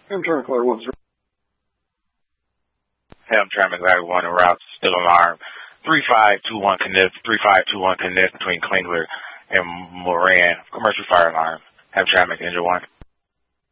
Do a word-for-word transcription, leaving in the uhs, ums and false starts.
Hamtramck Clear, what was it? Hamtramck Ladder one en route, still alarm. three five two one connect, three five two one connect between Klingler and Moran. Commercial fire alarm. Hamtramck engine one.